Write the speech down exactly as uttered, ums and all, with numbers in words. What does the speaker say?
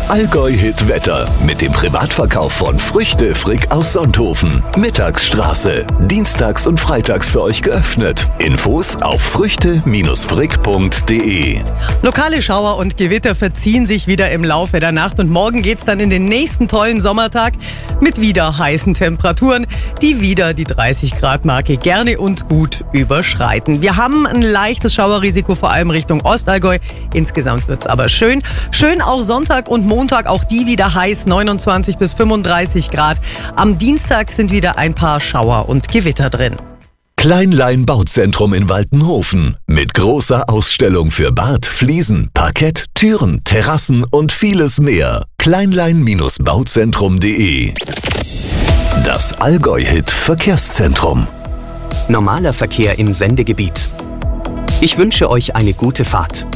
Allgäu-Hit-Wetter mit dem Privatverkauf von Früchte Frick aus Sonthofen. Mittagsstraße. Dienstags und freitags für euch geöffnet. Infos auf früchte frick punkt de. Lokale Schauer und Gewitter verziehen sich wieder im Laufe der Nacht und morgen geht's dann in den nächsten tollen Sommertag mit wieder heißen Temperaturen, die wieder die dreißig Grad Marke gerne und gut überschreiten. Wir haben ein leichtes Schauerrisiko, vor allem Richtung Ostallgäu. Insgesamt wird's aber schön. Schön auch Sonntag und Montag, auch die wieder heiß, neunundzwanzig bis fünfunddreißig Grad. Am Dienstag sind wieder ein paar Schauer und Gewitter drin. Kleinlein Bauzentrum in Waltenhofen mit großer Ausstellung für Bad, Fliesen, Parkett, Türen, Terrassen und vieles mehr. Kleinlein Bauzentrum punkt de. Das Allgäu-Hit Verkehrszentrum. Normaler Verkehr im Sendegebiet. Ich wünsche euch eine gute Fahrt.